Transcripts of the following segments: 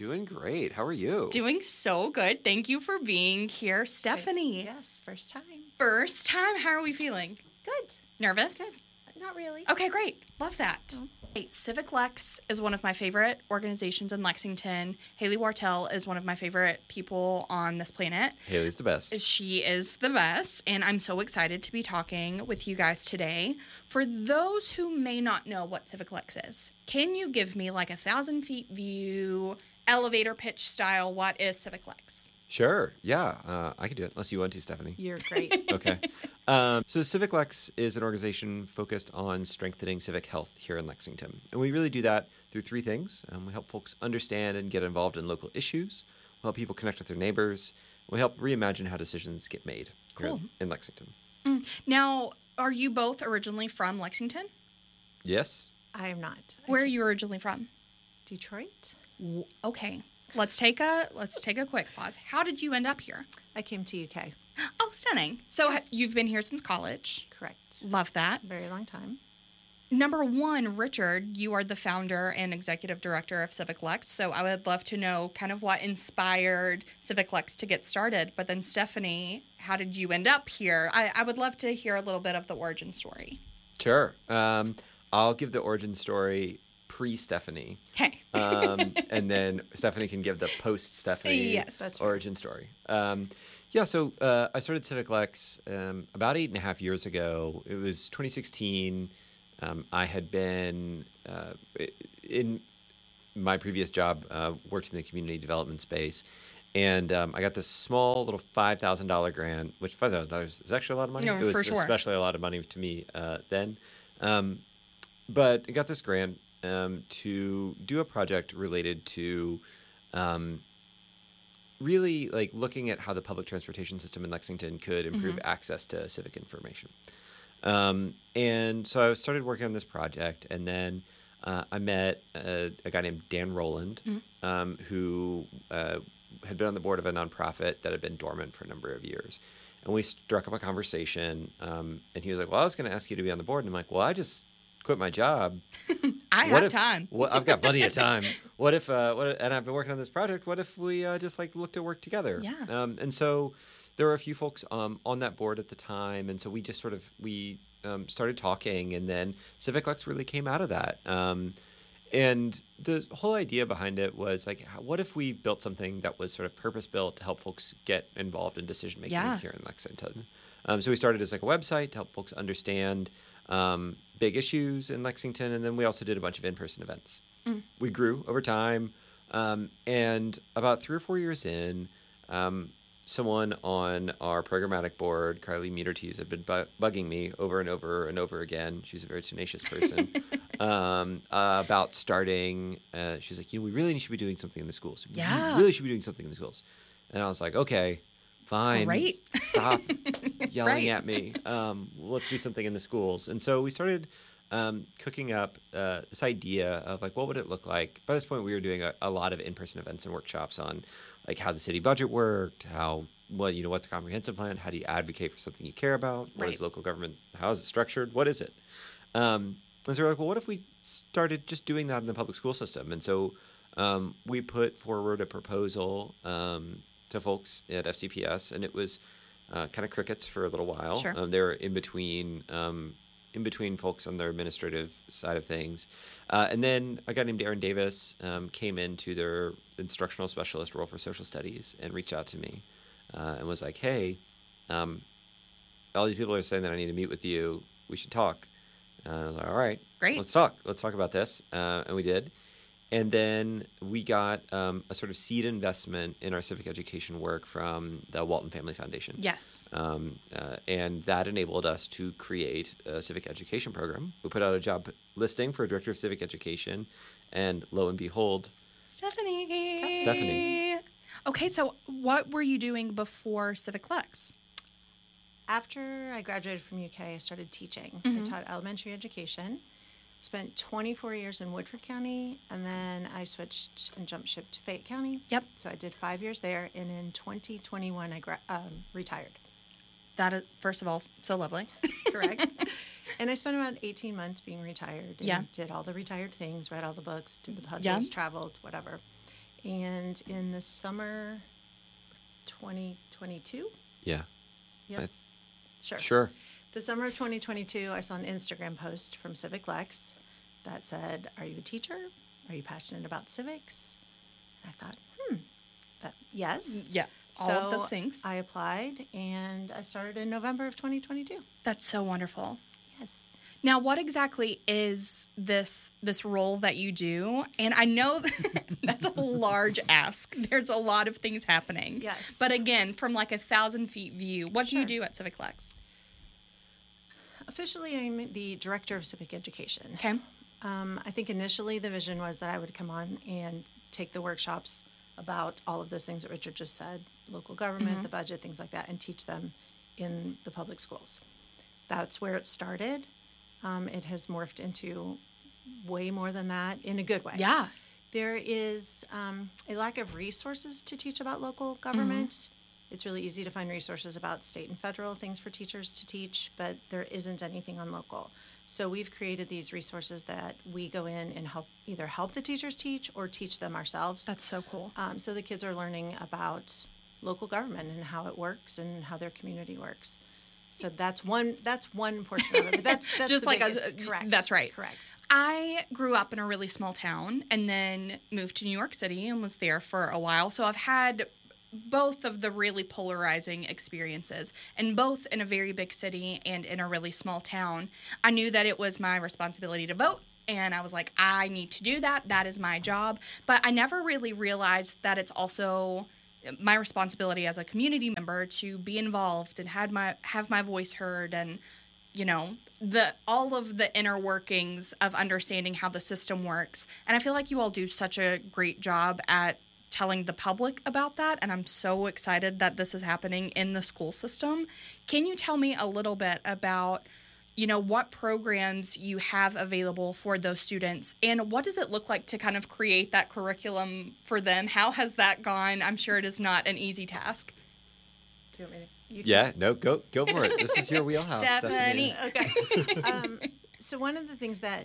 Doing great. How are you? Doing so good. Thank you for being here, Stephanie. Yes, first time. First time. How are we feeling? Good. Nervous? Good. Not really. Okay, great. Love that. Hey, Civic Lex is one of my favorite organizations in Lexington. Haley Wartell is one of my favorite people on this planet. Haley's the best. She is the best, and I'm so excited to be talking with you guys today. For those who may not know what Civic Lex is, can you give me like 1,000 feet view, elevator pitch style, what is Civic Lex? Sure. Yeah, I can do it, unless you want to, Stephanie. You're great. Okay. So Civic Lex is an organization focused on strengthening civic health here in Lexington. And we really do that through three things. We help folks understand and get involved in local issues. We help people connect with their neighbors. We help reimagine how decisions get made here in Lexington. Now, are you both originally from Lexington? Yes. I am not. Where are you originally from? Detroit. Okay. Let's take a quick pause. How did you end up here? I came to UK. Oh, stunning. So Yes. you've been here since college. Correct. Love that. Very long time. Number one, Richard, you are the founder and executive director of Civic Lex. So I would love to know kind of what inspired Civic Lex to get started. But then Stephanie, how did you end up here? I would love to hear a little bit of the origin story. Sure. I'll give the origin story pre-Stephanie. Okay. And then Stephanie can give the post-Stephanie origin story. So I started Civic Lex about 8.5 years ago. It was 2016. I had been in my previous job, worked in the community development space. And I got this small little $5,000 grant, which $5,000 is actually a lot of money. No, it was for sure. especially a lot of money to me then. But I got this grant to do a project related to really like looking at how the public transportation system in Lexington could improve access to civic information. And so I started working on this project, and then I met a guy named Dan Rowland, who had been on the board of a nonprofit that had been dormant for a number of years. And we struck up a conversation, and he was like, well, I was going to ask you to be on the board. And I'm like, well, I just quit my job. I have time. I've got plenty of time. And I've been working on this project. What if we just like look to work together? Yeah. And so there were a few folks on that board at the time. And so we just started talking, and then Civic Lex really came out of that. And the whole idea behind it was like, what if we built something that was sort of purpose-built to help folks get involved in decision-making here in Lexington? So we started as like a website to help folks understand big issues in Lexington, and then we also did a bunch of in-person events. We grew over time, and about 3 or 4 years in, someone on our programmatic board, Carly Mutertees, had been bugging me over and over and over again. She's a very tenacious person. About starting, she's like, we really should be doing something in the schools. We really should be doing something in the schools. And I was like, okay, fine. Great. Stop yelling at me. Let's do something in the schools. And so we started cooking up this idea of like, what would it look like? By this point, we were doing a lot of in-person events and workshops on like how the city budget worked, what's a comprehensive plan? How do you advocate for something you care about? What is local government? How is it structured? What is it? And so we're like, well, what if we started just doing that in the public school system? And so we put forward a proposal to folks at FCPS, and it was kind of crickets for a little while. Sure. They were in between folks on their administrative side of things. And then a guy named Aaron Davis came into their instructional specialist role for social studies and reached out to me and was like, hey, all these people are saying that I need to meet with you. We should talk. And I was like, all right, great. Let's talk about this. And we did. And then we got a sort of seed investment in our civic education work from the Walton Family Foundation. Yes. And that enabled us to create a civic education program. We put out a job listing for a director of civic education, and lo and behold, Stephanie. Okay, so what were you doing before Civic Lex? After I graduated from UK, I started teaching. I taught elementary education. Spent 24 years in Woodford County, and then I switched and jumped ship to Fayette County. Yep. So I did 5 years there, and in 2021, I retired. That is, first of all, so lovely. Correct. And I spent about 18 months being retired. And did all the retired things, read all the books, did the puzzles, traveled, whatever. And in the summer of 2022, Yeah. yes, That's- sure. Sure. The summer of 2022, I saw an Instagram post from Civic Lex that said, "Are you a teacher? Are you passionate about civics?" And I thought, yes. Yeah. All So of those things. I applied, and I started in November of 2022. That's so wonderful. Yes. Now, what exactly is this role that you do? And I know that's a large ask. There's a lot of things happening. Yes. But again, from like 1,000 feet view, what do you Sure. do at Civic Lex? Officially, I'm the director of civic education. Okay. I think initially the vision was that I would come on and take the workshops about all of those things that Richard just said, local government, the budget, things like that, and teach them in the public schools. That's where it started. It has morphed into way more than that in a good way. Yeah. There is a lack of resources to teach about local government. It's really easy to find resources about state and federal things for teachers to teach, but there isn't anything on local. So we've created these resources that we go in and either help the teachers teach or teach them ourselves. That's so cool. So the kids are learning about local government and how it works and how their community works. So that's one portion of it. But that's Just the like biggest. Correct. That's right. Correct. I grew up in a really small town and then moved to New York City and was there for a while. So I've had both of the really polarizing experiences, and both in a very big city and in a really small town. I knew that it was my responsibility to vote, and I was like, I need to do that. That is my job. But I never really realized that it's also my responsibility as a community member to be involved and have my voice heard, and all of the inner workings of understanding how the system works. And I feel like you all do such a great job at telling the public about that, and I'm so excited that this is happening in the school system. Can you tell me a little bit about, what programs you have available for those students, and what does it look like to kind of create that curriculum for them? How has that gone? I'm sure it is not an easy task. Do you want me to? You can- Yeah. No. Go for it. This is your wheelhouse, Stephanie. Okay. So one of the things that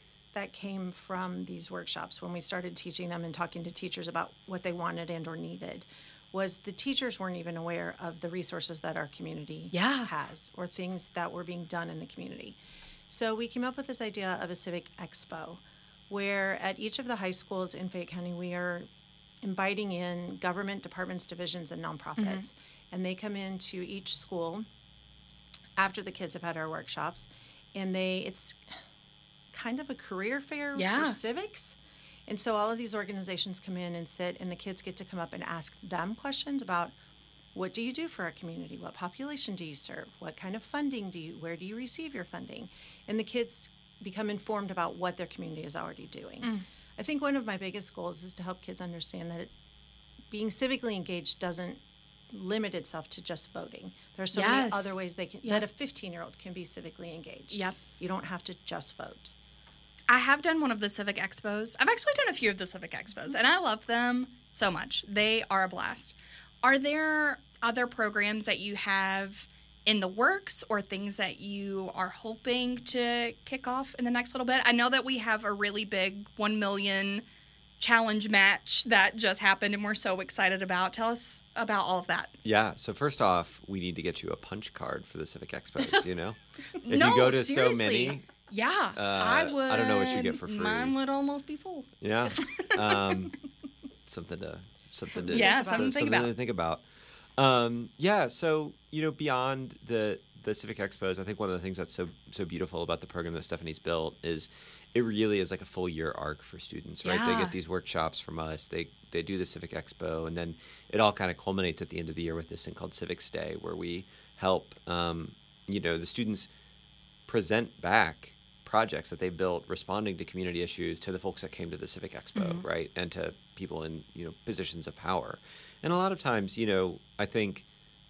came from these workshops when we started teaching them and talking to teachers about what they wanted and or needed was the teachers weren't even aware of the resources that our community has or things that were being done in the community. So we came up with this idea of a civic expo where at each of the high schools in Fayette County we are inviting in government departments, divisions, and nonprofits. And they come into each school after the kids have had our workshops, and it's kind of a career fair for civics. And so all of these organizations come in and sit, and the kids get to come up and ask them questions about what do you do for our community? What population do you serve? What kind of funding where do you receive your funding? And the kids become informed about what their community is already doing. I think one of my biggest goals is to help kids understand that being civically engaged doesn't limit itself to just voting. There are so many other ways that a 15-year-old can be civically engaged. Yep. You don't have to just vote. I have done one of the civic expos. I've actually done a few of the civic expos, and I love them so much. They are a blast. Are there other programs that you have in the works or things that you are hoping to kick off in the next little bit? I know that we have a really big 1 million challenge match that just happened, and we're so excited about. Tell us about all of that. Yeah. So first off, we need to get you a punch card for the Civic Expos. If No, you go to seriously. so many, Yeah, I would. I don't know what you get for free. Mine would almost be full. yeah, something to something to think about. Yeah. So beyond the Civic Expos, I think one of the things that's so beautiful about the program that Stephanie's built is it really is like a full year arc for students, right? They get these workshops from us. They do the Civic Expo, and then it all kind of culminates at the end of the year with this thing called Civics Day, where we help the students present back projects that they built responding to community issues to the folks that came to the Civic Expo, right? And to people in positions of power. And a lot of times, I think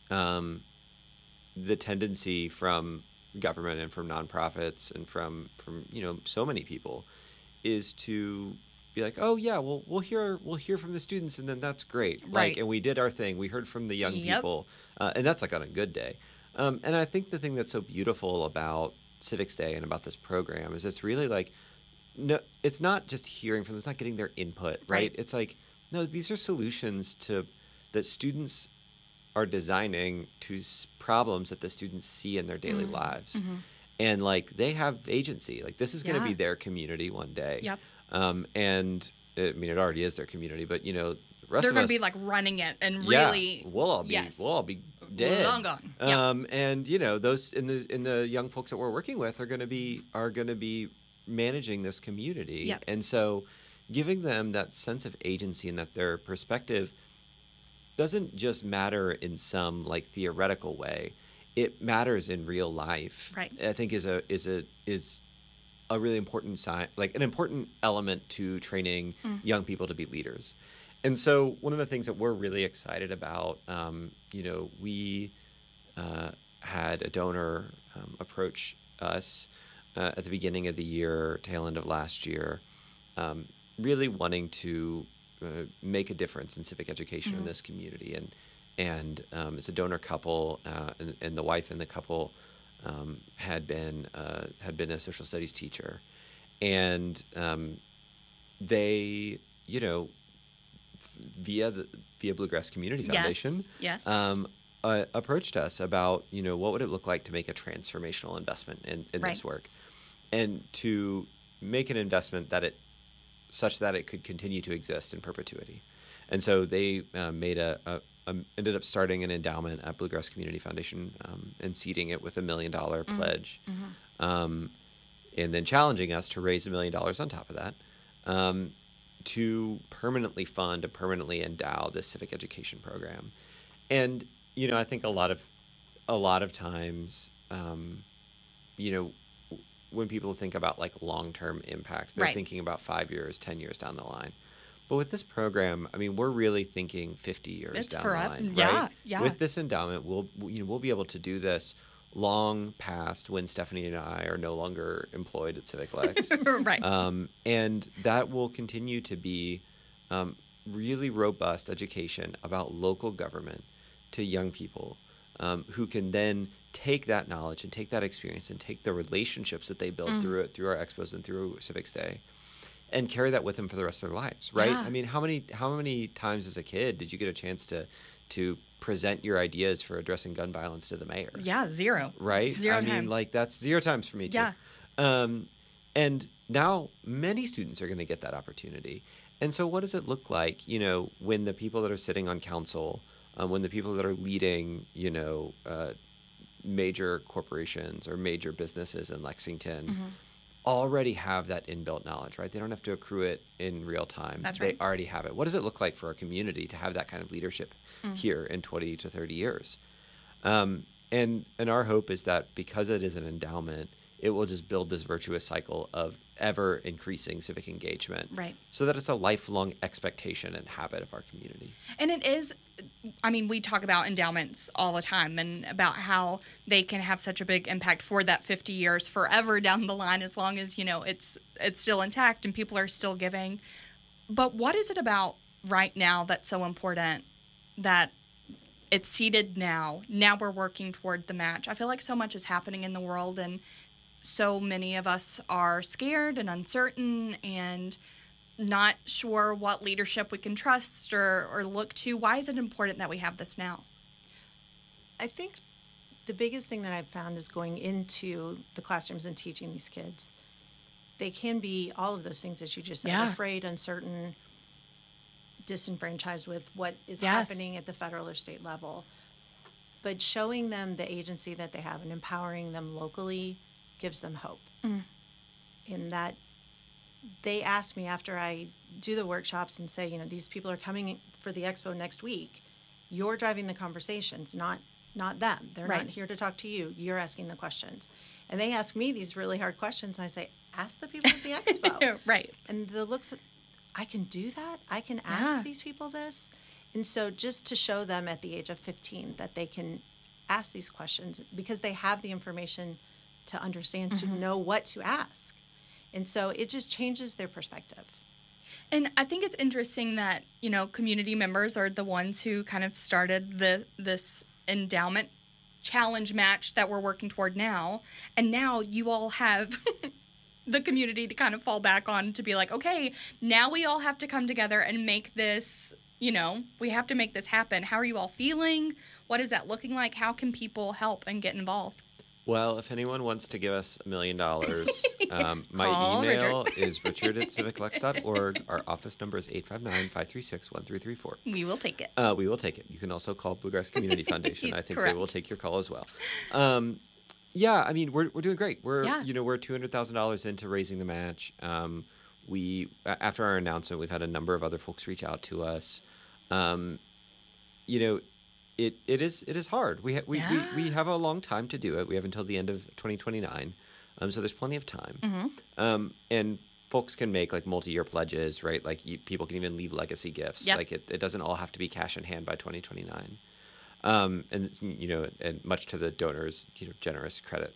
the tendency from government and from nonprofits and from so many people is to be like, oh yeah, well we'll hear from the students, and then that's great, right? And we did our thing. We heard from the young people, and that's like on a good day. And I think the thing that's so beautiful about Civics Day and about this program is it's really like, no, it's not just hearing from them. It's not getting their input, right? It's like No, these are solutions that students are designing to problems that the students see in their daily lives. And like they have agency. Like this is going to be their community one day. Yep. And I mean, it already is their community, but you know, the rest They're of going us, to be like running it and yeah, really. we'll all be dead. Long gone. Yeah. And you know, those in the young folks that we're working with are going to be managing this community. Yep. And so giving them that sense of agency and that their perspective doesn't just matter in some like theoretical way. It matters in real life. Right. I think is a really important like an important element to training young people to be leaders. And so one of the things that we're really excited about, you know, we had a donor approach us at the beginning of the year, tail end of last year, really wanting to make a difference in civic education in this community. And it's a donor couple, and the wife and the couple had been a social studies teacher, and they, you know, via Bluegrass Community Foundation, Yes. approached us about, you know, what would it look like to make a transformational investment in Right. this work, and to make an investment such that it could continue to exist in perpetuity. And so they ended up starting an endowment at Bluegrass Community Foundation and seeding it with $1 million pledge, and then challenging us to raise $1 million on top of that to permanently fund and permanently endow this civic education program. And you know, I think a lot of times, you know, when people think about like long-term impact, they're Right. thinking about 5 years, 10 years down the line. But with this program, I mean, we're really thinking 50 years It's down forever. the line, Yeah, right? yeah. With this endowment, we'll be able to do this long past when Stephanie and I are no longer employed at Civic Lex. Right. And that will continue to be really robust education about local government to young people who can then take that knowledge and take that experience and take the relationships that they build through our expos and through Civics Day and carry that with them for the rest of their lives, right? Yeah. I mean, how many times as a kid did you get a chance to present your ideas for addressing gun violence to the mayor? Yeah, zero. Right? Zero I mean, times. like that's 0 times for me too. Yeah. And now many students are going to get that opportunity. And so what does it look like, you know, when the people that are sitting on council, when the people that are leading, you know, major corporations or major businesses in Lexington already have that inbuilt knowledge, right? They don't have to accrue it in real time. That's right. They already have it. What does it look like for our community to have that kind of leadership here in 20 to 30 years? And our hope is that because it is an endowment, it will just build this virtuous cycle of ever increasing civic engagement. Right. So that it's a lifelong expectation and habit of our community. And it is, I mean, we talk about endowments all the time and about how they can have such a big impact for that 50 years forever down the line, as long as, you know, it's still intact and people are still giving. But what is it about right now that's so important that it's seated now? Now we're working toward the match. I feel like so much is happening in the world, and so many of us are scared and uncertain and not sure what leadership we can trust or look to. Why is it important that we have this now? I think the biggest thing that I've found is going into the classrooms and teaching these kids. They can be all of those things that you just said, Yeah. afraid, uncertain, disenfranchised with what is Yes. happening at the federal or state level. But showing them the agency that they have and empowering them locally gives them hope. In that they ask me after I do the workshops and say, you know, these people are coming for the expo next week. You're driving the conversations, not them. They're Right. not here to talk to you. You're asking the questions. And they ask me these really hard questions, and I say, ask the people at the expo. Right. And the looks, I can do that? I can ask Yeah. these people this? And so just to show them at the age of 15 that they can ask these questions because they have the information to understand, to know what to ask. And so it just changes their perspective. And I think it's interesting that, you know, community members are the ones who kind of started this endowment challenge match that we're working toward now. And now you all have the community to kind of fall back on, to be like, okay, now we all have to come together and make this, we have to make this happen. How are you all feeling? What is that looking like? How can people help and get involved? Well, if anyone wants to give us $1 million, my Call email is richard@civiclex.org. Our office number is 859-536-1334. We will take it. We will take it. You can also call Bluegrass Community Foundation. I think Correct. they will take your call as well. Yeah, I mean, we're doing great. We're Yeah. We're $200,000 into raising the match. We after our announcement, we've had a number of other folks reach out to us. It is hard. We have a long time to do it. We have until the end of 2029, so there's plenty of time. And folks can make like multi-year pledges, right? Like people can even leave legacy gifts. Yep. Like it doesn't all have to be cash in hand by 2029. And much to the donors, generous credit.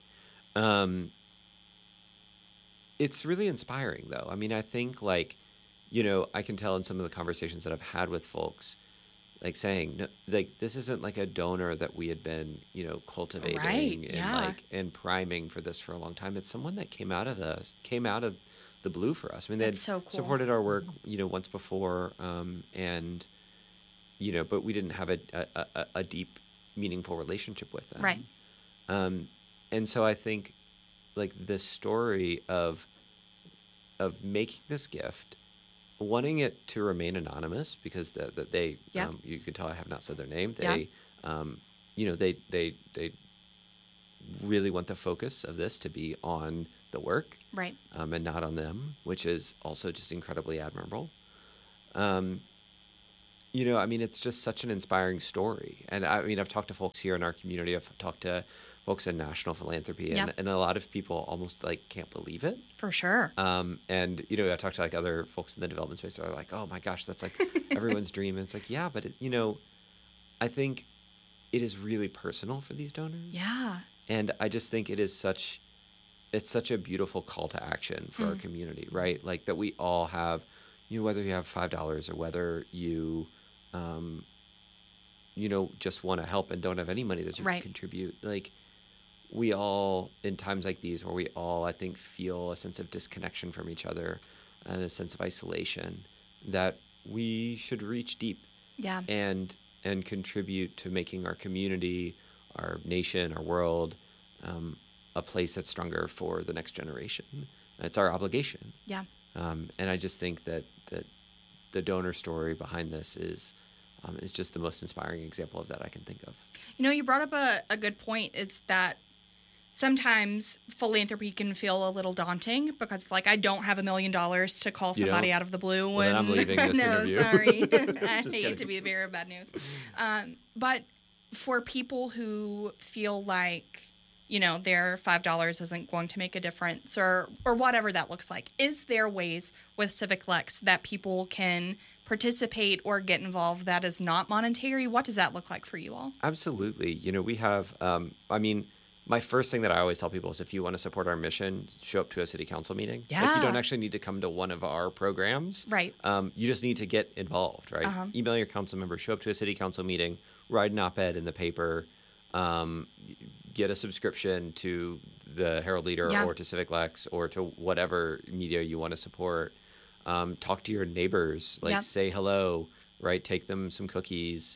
It's really inspiring, though. I mean, I think I can tell in some of the conversations that I've had with folks, like saying, no, like this isn't like a donor that we had been, cultivating Right, and yeah. and priming for this for a long time. It's someone that came out of the blue for us. I mean, they had That's so cool. supported our work, once before, and but we didn't have a deep, meaningful relationship with them. Right. And so I think, like, this story of making this gift, wanting it to remain anonymous because they, Yep. You can tell I have not said their name. Yeah. They really want the focus of this to be on the work, Right. and not on them, which is also just incredibly admirable. I mean, it's just such an inspiring story. And I mean, I've talked to folks here in our community. I've talked to folks in National Philanthropy, and, Yep. and a lot of people almost like can't believe it. For sure. And I talked to like other folks in the development space. They're like, "Oh my gosh, that's like everyone's dream." And it's like, yeah, but I think it is really personal for these donors. Yeah. And I just think it's such a beautiful call to action for our community, right? Like that we all have, whether you have $5 or whether you, just want to help and don't have any money that you Right. can contribute. Like we all, in times like these where we all, I think, feel a sense of disconnection from each other and a sense of isolation, that we should reach deep Yeah. and contribute to making our community, our nation, our world, a place that's stronger for the next generation. It's our obligation. Yeah. And I just think that the donor story behind this is just the most inspiring example of that I can think of. You brought up a good point. It's that sometimes philanthropy can feel a little daunting because it's like, I don't have $1 million to call You somebody don't? out of the blue. Well, then I'm leaving this no, interview. sorry. I Just hate kidding. to be the bearer of bad news. But for people who feel like, their $5 isn't going to make a difference or whatever that looks like, is there ways with CivicLex that people can participate or get involved that is not monetary? What does that look like for you all? Absolutely. We have, my first thing that I always tell people is if you want to support our mission, show up to a city council meeting. Like Yeah. you don't actually need to come to one of our programs. Right. You just need to get involved, right? Uh-huh. Email your council member, show up to a city council meeting, write an op-ed in the paper, get a subscription to the Herald Leader Yeah. or to CivicLex or to whatever media you want to support. Talk to your neighbors, like Yep. say hello, right? Take them some cookies,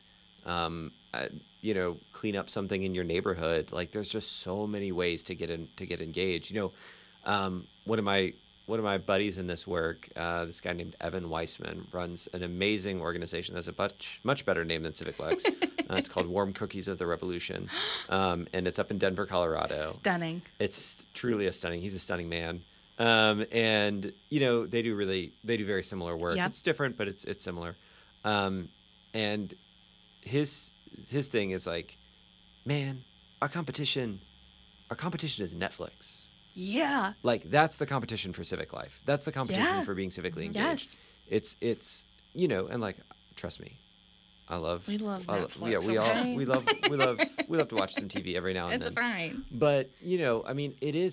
clean up something in your neighborhood. Like there's just so many ways to get engaged. One of my buddies in this work, this guy named Evan Weissman, runs an amazing organization that's a much better name than CivicLex. It's called Warm Cookies of the Revolution, and it's up in Denver, Colorado. Stunning. It's truly he's a stunning man. And they do very similar work. Yep. It's different, but it's similar. And his thing is like, man, our competition is Netflix. Yeah. Like that's the competition for civic life. That's the competition Yeah. for being civically engaged. Yes. It's and like trust me, we love Netflix, we all okay? we love to watch some TV every now and It's then. fine. But I mean,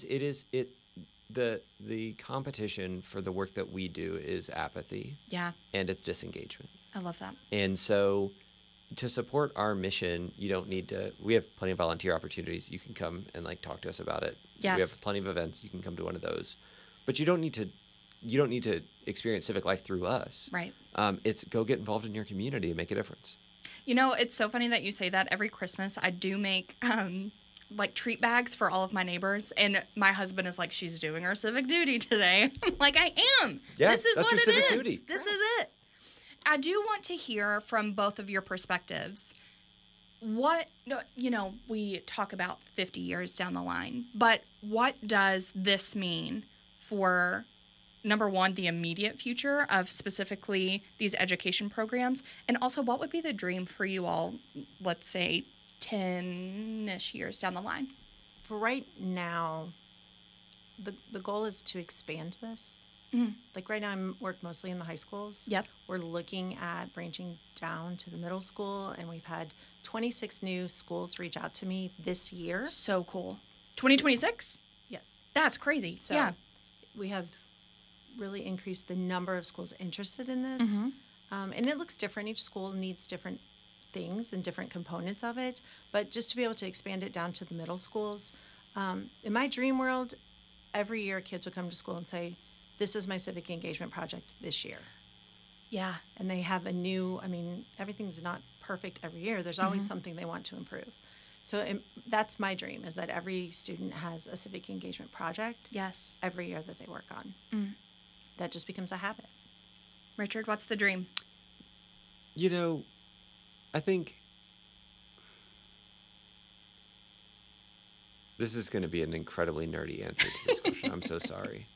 the competition for the work that we do is apathy Yeah. and it's disengagement. I love that. And so to support our mission, you don't need to. We have plenty of volunteer opportunities. You can come and like talk to us about it. Yes. We have plenty of events. You can come to one of those. but you don't need to experience civic life through us. Right. It's go get involved in your community and make a difference. You know, it's so funny that you say that. Every Christmas, I do make like treat bags for all of my neighbors, and my husband is like, "She's doing her civic duty today." I'm like, I am. Yeah, this is that's what your it civic is. duty. This is it. I do want to hear from both of your perspectives. What, you know, we talk about 50 years down the line, but what does this mean for, number one, the immediate future of specifically these education programs, and also what would be the dream for you all, let's say, 10-ish years down the line? For right now, the goal is to expand this. Like right now, I'm work mostly in the high schools. Yep. We're looking at branching down to the middle school, and we've had 26 new schools reach out to me this year. So cool. 2026? Yes. That's crazy. So yeah. we have really increased the number of schools interested in this. And it looks different. Each school needs different things and different components of it. But just to be able to expand it down to the middle schools, in my dream world, every year kids would come to school and say, "This is my civic engagement project this year." Yeah. And they have everything's not perfect every year. There's always something they want to improve. So that's my dream, is that every student has a civic engagement project Yes. every year that they work on. That just becomes a habit. Richard, what's the dream? You know, I think this is going to be an incredibly nerdy answer to this question. I'm so sorry.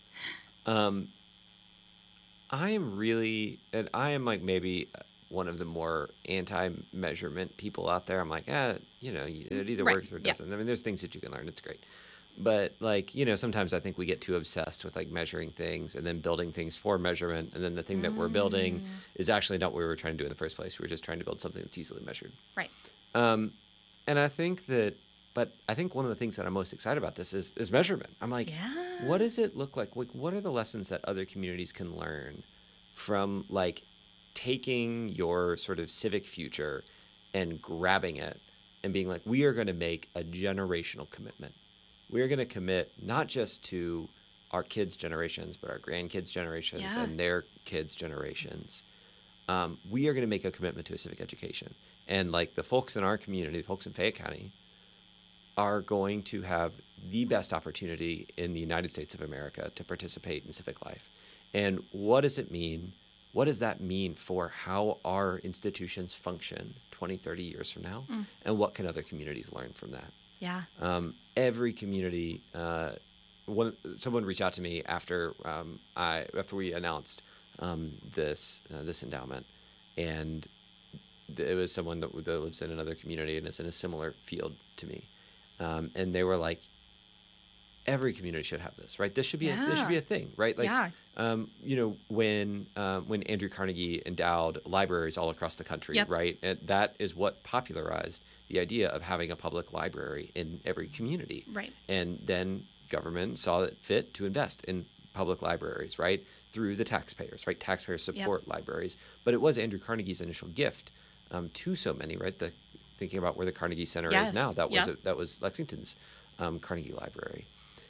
I am like maybe one of the more anti-measurement people out there. I'm like, it either Right. works or it Yeah. doesn't. I mean, there's things that you can learn. It's great. But like, sometimes I think we get too obsessed with like measuring things and then building things for measurement. And then the thing that we're building is actually not what we were trying to do in the first place. We were just trying to build something that's easily measured. Right. And I think one of the things that I'm most excited about this is measurement. I'm like, Yeah. what does it look like? Like, what are the lessons that other communities can learn from like taking your sort of civic future and grabbing it and being like, we are going to make a generational commitment. We are going to commit not just to our kids' generations, but our grandkids' generations Yeah. and their kids' generations. We are going to make a commitment to a civic education. And like the folks in our community, the folks in Fayette County, are going to have the best opportunity in the United States of America to participate in civic life. And what does it mean? What does that mean for how our institutions function 20, 30 years from now? And what can other communities learn from that? Yeah. Every community, someone reached out to me after we announced this endowment, and it was someone that lives in another community and is in a similar field to me, and they were like, every community should have this, right? This should be a thing, right? Like, when Andrew Carnegie endowed libraries all across the country, Yep. right? And that is what popularized the idea of having a public library in every community. Right. And then government saw it fit to invest in public libraries, right? Through the taxpayers, right? Taxpayers support libraries. But it was Andrew Carnegie's initial gift to so many, right? Thinking about where the Carnegie Center Yes. is now, that was Lexington's Carnegie Library.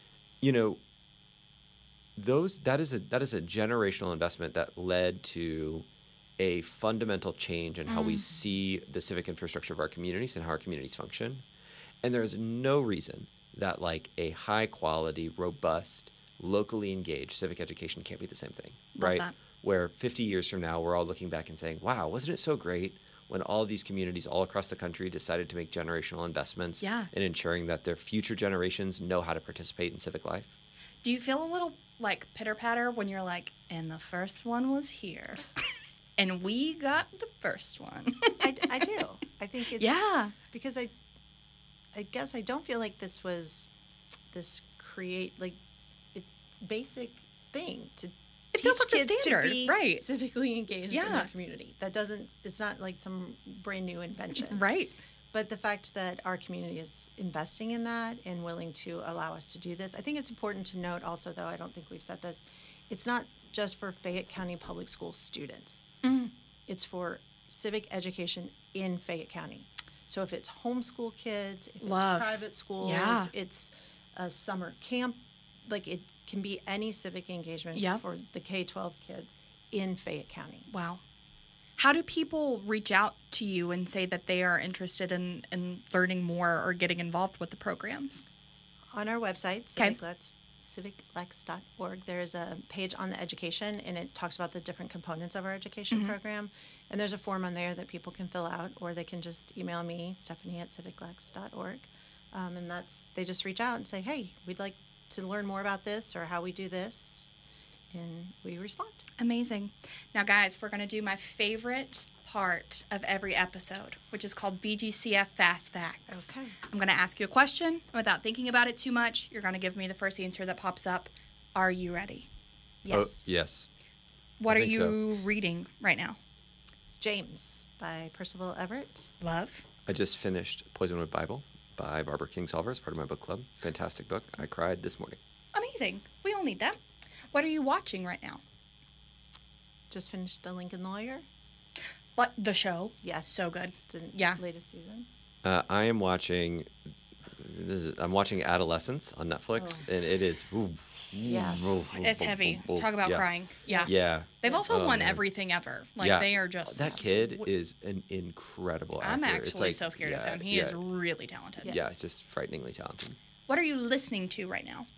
That is a generational investment that led to a fundamental change in how we see the civic infrastructure of our communities and how our communities function. And there's no reason that like a high quality, robust, locally engaged civic education can't be the same thing, Love right? that. Where 50 years from now, we're all looking back and saying, wow, wasn't it so great when all of these communities all across the country decided to make generational investments Yeah. in ensuring that their future generations know how to participate in civic life? Do you feel a little like pitter patter when you're like, and the first one was here, and we got the first one? I do. I think it's because I guess I don't feel like this was it's basic thing to It teach feels like the kids standard, to be right. civically engaged in Yeah. their community. It's not like some brand new invention. Right. But the fact that our community is investing in that and willing to allow us to do this, I think it's important to note also, though I don't think we've said this, it's not just for Fayette County Public School students. It's for civic education in Fayette County. So if it's homeschool kids, if Love. it's private schools, Yeah. it's a summer camp like it can be any civic engagement Yeah. for the K-12 kids in Fayette County. Wow. How do people reach out to you and say that they are interested in learning more or getting involved with the programs? On our website, Okay. civiclex.org, there's a page on the education, and it talks about the different components of our education program. And there's a form on there that people can fill out, or they can just email me, Stephanie@civiclex.org. And they just reach out and say, hey, we'd like to learn more about this or how we do this. And we respond. Amazing. Now, guys, we're going to do my favorite part of every episode, which is called BGCF Fast Facts. Okay. I'm going to ask you a question. Without thinking about it too much, you're going to give me the first answer that pops up. Are you ready? Yes. Oh, yes. What I are think you reading right now? James by Percival Everett. Love. I just finished Poisonwood Bible by Barbara Kingsolver as part of my book club. Fantastic book. I cried this morning. Amazing. We all need that. What are you watching right now? Just finished The Lincoln Lawyer. What, the show? Yes. So good. The Yeah. latest season. I am watching. I'm watching Adolescence on Netflix, and it is. Yes. It's heavy. Talk about Yeah. crying. Yeah. Yeah. They've also Oh, won man. everything ever. Like, Yeah. they are just... That kid is an incredible actor. I'm It's actually like- so scared of yeah, him. He yeah, is really talented. Yes. Yeah, just frighteningly talented. What are you listening to right now?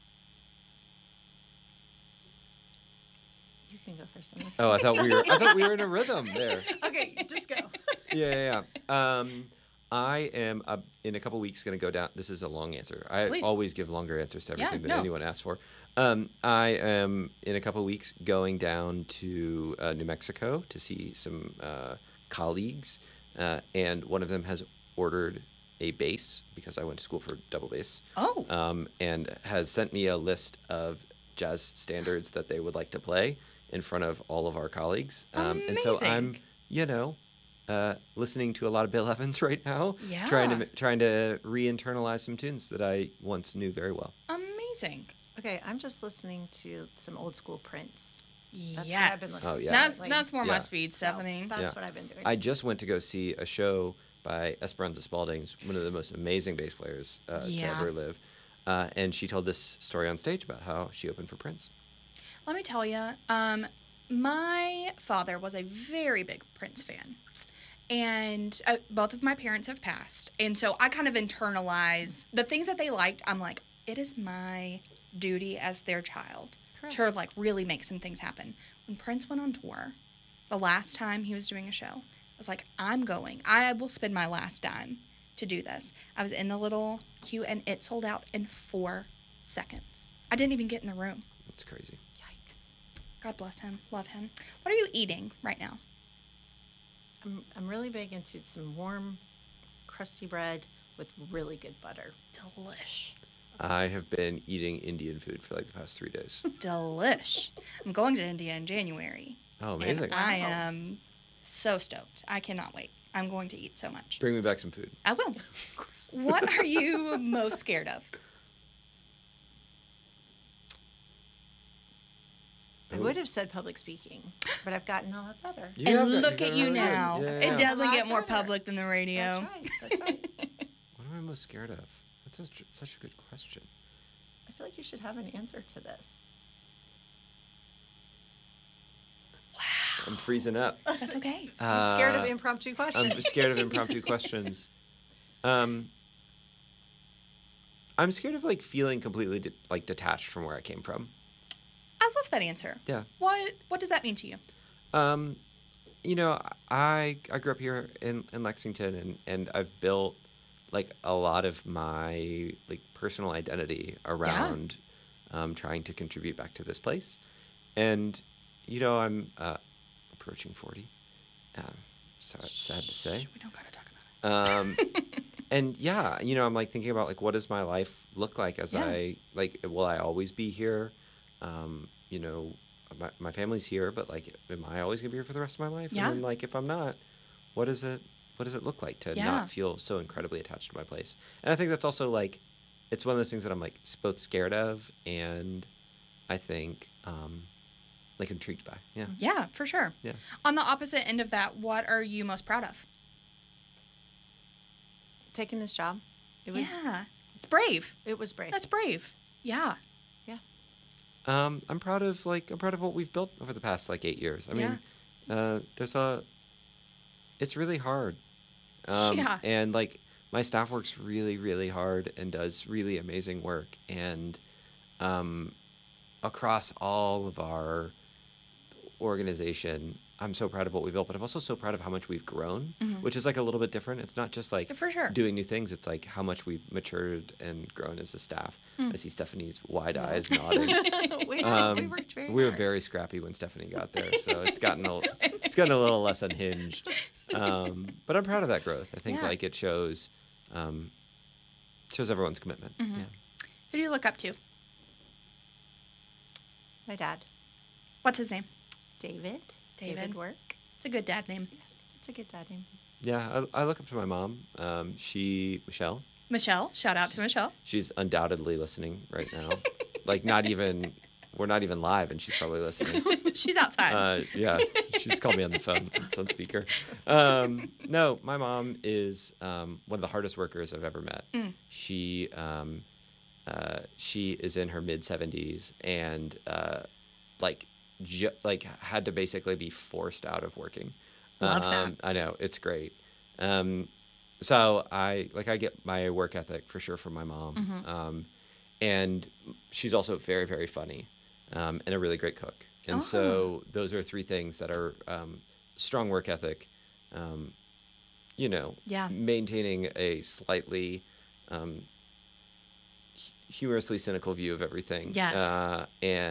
You can go first on this. Oh, I thought we were in a rhythm there. Okay, just go. Yeah. I am in a couple weeks going to go down. This is a long answer. I Please. always give longer answers to everything than no. anyone asks for. I am in a couple weeks going down to New Mexico to see some colleagues, and one of them has ordered a bass because I went to school for double bass. Oh. And has sent me a list of jazz standards that they would like to play in front of all of our colleagues. And so I'm, Amazing. listening to a lot of Bill Evans right now, Yeah. trying to re-internalize some tunes that I once knew very well. Amazing. Okay, I'm just listening to some old school Prince. That's what Yes. I've been listening Oh, to yeah. That's more my Yeah. speed, So Stephanie. that's Yeah. what I've been doing. I just went to go see a show by Esperanza Spalding, who's one of the most amazing bass players to Yeah. ever live. And she told this story on stage about how she opened for Prince. Let me tell you, my father was a very big Prince fan. And both of my parents have passed. And so I kind of internalize the things that they liked. I'm like, it is my duty as their child Correct. to like really make some things happen. When Prince went on tour, the last time he was doing a show, I was like, I'm going. I will spend my last dime to do this. I was in the little queue and it sold out in 4 seconds. I didn't even get in the room. That's crazy. Yikes. God bless him. Love him. What are you eating right now? I'm really big into some warm, crusty bread with really good butter. Delish. I have been eating Indian food for like the past 3 days. Delish. I'm going to India in January. Oh, amazing. And I am so stoked. I cannot wait. I'm going to eat so much. Bring me back some food. I will. What are you most scared of? I would have said public speaking, but I've gotten a lot better. You have And got- look you at got you really good. now. Yeah, It yeah. doesn't A lot get more better. public than the radio. That's right. That's right. What am I most scared of? That's such a good question. I feel like you should have an answer to this. I'm freezing up. That's okay. I'm scared of impromptu questions. I'm scared of impromptu questions. I'm scared of like feeling completely detached from where I came from. I love that answer. Yeah. What does that mean to you? I grew up here in Lexington, and I've built like a lot of my like personal identity around trying to contribute back to this place. And I'm approaching 40. Sad to say. We don't gotta talk about it. And yeah, I'm like thinking about like what does my life look like as Yeah. will I always be here? My family's here, but like, am I always gonna be here for the rest of my life? Yeah. And then like, if I'm not, what does it look like to Yeah. not feel so incredibly attached to my place? And I think that's also like, it's one of those things that I'm like both scared of and I think like intrigued by. Yeah. Yeah, for sure. Yeah. On the opposite end of that, what are you most proud of? Taking this job, it was Yeah. It's brave. it was brave. That's brave. Yeah. I'm proud of what we've built over the past 8 years. I mean, it's really hard. Yeah. And my staff works really, really hard and does really amazing work. And across all of our organization, I'm so proud of what we built, but I'm also so proud of how much we've grown, which is a little bit different. It's not just For sure. doing new things. It's how much we've matured and grown as a staff. I see Stephanie's wide eyes nodding. We worked very We were hard. very scrappy when Stephanie got there, so it's gotten a little less unhinged. But I'm proud of that growth. I think Yeah. it shows everyone's commitment. Yeah. Who do you look up to? My dad, What's his name? David. David. Work. It's a good dad name. Yes, it's a good dad name. Yeah, I look up to my mom. Michelle. Michelle. Shout out to Michelle. She's undoubtedly listening right now. We're not even live, and she's probably listening. She's outside. Yeah, she's called me on the phone. It's on speaker. No, my mom is one of the hardest workers I've ever met. She is in her mid-70s and had to basically be forced out of working. Love that. I know, it's great. So I get my work ethic for sure from my mom. And she's also very, very funny, and a really great cook. And so those are three things that are strong work ethic, Yeah. maintaining a slightly humorously cynical view of everything. Yes.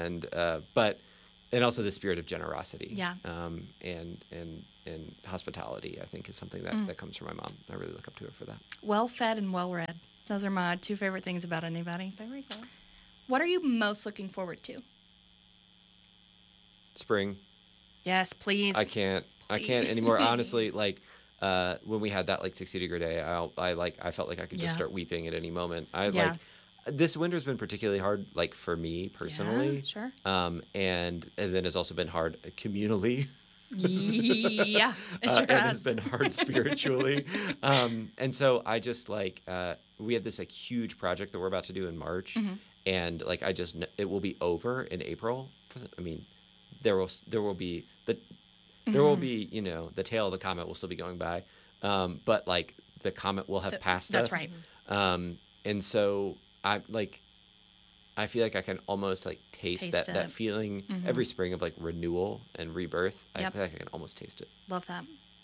And also the spirit of generosity. Yeah. And hospitality, I think, is something that comes from my mom. I really look up to her for that. Well fed and well read. Those are my two favorite things about anybody. There we go. What are you most looking forward to? Spring. Yes, please. I can't anymore. Honestly, when we had that 60-degree day, I felt like I could Yeah. just start weeping at any moment. Yeah. This winter's been particularly hard, for me personally. Yeah, sure. And then it's also been hard communally. Yeah, it sure And it's has. been hard spiritually. And so I just we have this huge project that we're about to do in March, Mm-hmm. and it will be over in April. I mean, there will be the the tail of the comet will still be going by, but the comet will have passed that's us. right. And so I feel like I can almost taste Taste that it. feeling every spring of renewal and rebirth. I Yep. feel like I can almost taste it. Love that.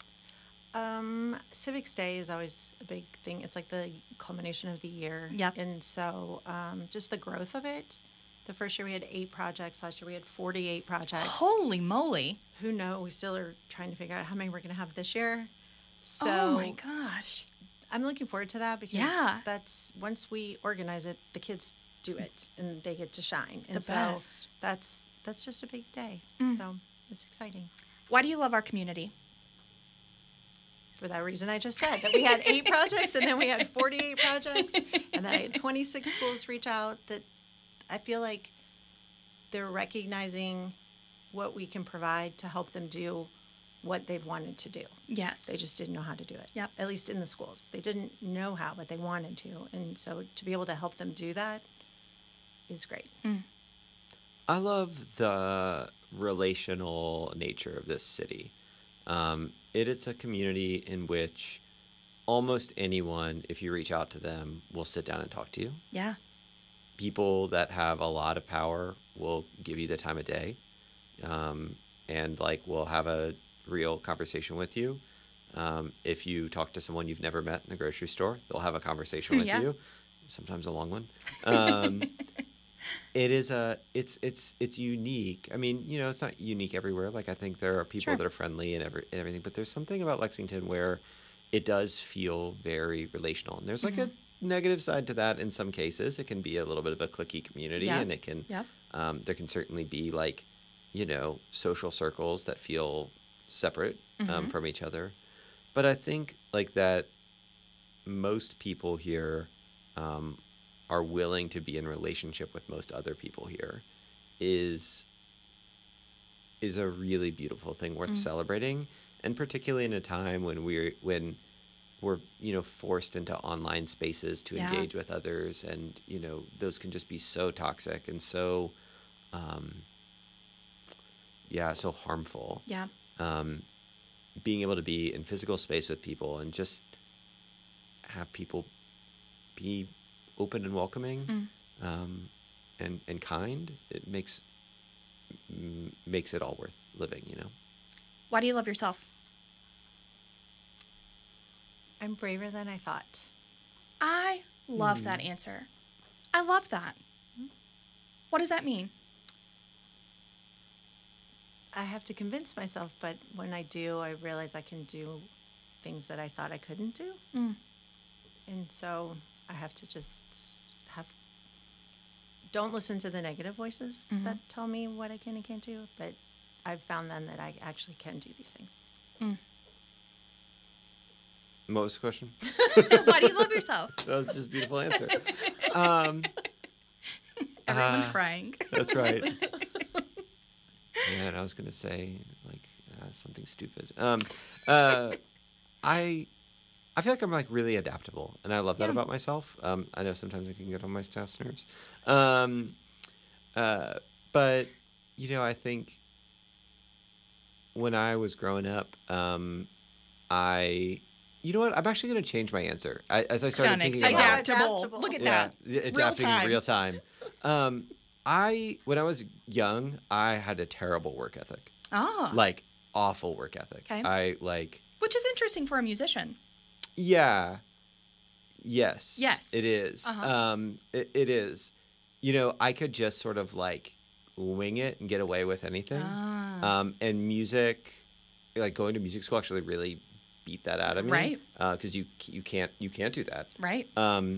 Civics Day is always a big thing. It's the culmination of the year. Yep. And so just the growth of it. The first year we had 8 projects. Last year we had 48 projects. Holy moly. Who knows? We still are trying to figure out how many we're going to have this year. So Oh my gosh. I'm looking forward to that because Yeah. that's once we organize it, the kids do it and they get to shine. And The best. that's just a big day. So it's exciting. Why do you love our community? For that reason I just said, that we had 8 projects and then we had 48 projects and then I had 26 schools reach out. That I feel like they're recognizing what we can provide to help them do what they've wanted to do. Yes. They just didn't know how to do it. Yep. At least in the schools. They didn't know how, but they wanted to. And so to be able to help them do that is great. I love the relational nature of this city. It's a community in which almost anyone, if you reach out to them, will sit down and talk to you. Yeah. People that have a lot of power will give you the time of day, and will have a real conversation with you. If you talk to someone you've never met in a grocery store, they'll have a conversation with Yeah. you, sometimes a long one. It's unique. I mean, it's not unique everywhere. I think there are people Sure. that are friendly and everything, but there's something about Lexington where it does feel very relational. And there's a negative side to that in some cases. It can be a little bit of a cliquey community, Yeah. and it can Yep. there can certainly be social circles that feel separate from each other. But I think that most people here are willing to be in relationship with most other people here is a really beautiful thing worth celebrating, and particularly in a time when we're forced into online spaces to Yeah. engage with others, and those can just be so toxic and so so harmful. Yeah. Being able to be in physical space with people and just have people be open and welcoming, and kind, it makes it all worth living, you know? Why do you love yourself? I'm braver than I thought. I love that answer. I love that. What does that mean? I have to convince myself, but when I do, I realize I can do things that I thought I couldn't do. And so I have to just don't listen to the negative voices that tell me what I can and can't do, but I've found then that I actually can do these things. What was the question? Why do you love yourself? That was just a beautiful answer. Everyone's crying. That's right. Yeah, and I was going to say, like, something stupid. I feel like I'm, like, really adaptable, and I love that about myself. I know sometimes I can get on my staff's nerves. But, you know, I think when I was growing up, you know what? I'm actually going to change my answer. As I started thinking about Adaptable. Look at that. adapting in real time. When I was young, I had a terrible work ethic. Ah. Like, awful work ethic. Okay. Which is interesting for a musician. Yeah. Yes. Yes. It is. It is. You know, I could just sort of, like, wing it and get away with anything. And music, like, going to music school actually really beat that out of me. Right. Because you can't do that. Right.